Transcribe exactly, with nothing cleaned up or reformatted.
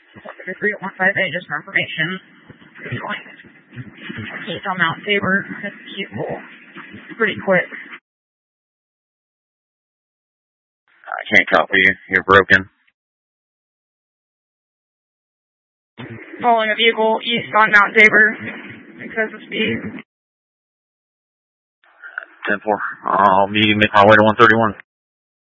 three one five eight, just for information. He's on Mount Tabor. That's cute. Pretty quick. I can't copy you. You're broken. Following a vehicle east on Mount Tabor. Excessive speed. ten four. I'll be make my way to one thirty-one.